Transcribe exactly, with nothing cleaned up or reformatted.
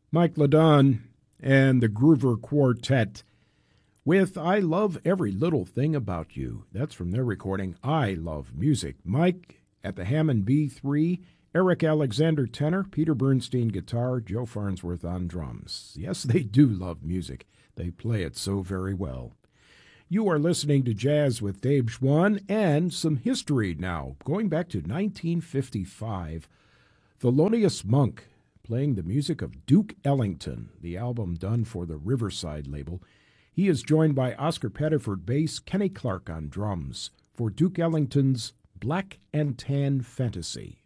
Mike LeDon and the Groover Quartet with I Love Every Little Thing About You. That's from their recording, I Love Music. Mike at the Hammond B three, Eric Alexander tenor, Peter Bernstein guitar, Joe Farnsworth on drums. Yes, they do love music. They play it so very well. You are listening to Jazz with Dave Schwann, and some history now. Going back to nineteen fifty-five, Thelonious Monk playing the music of Duke Ellington, the album done for the Riverside label. He is joined by Oscar Pettiford bass, Kenny Clark on drums for Duke Ellington's Black and Tan Fantasy.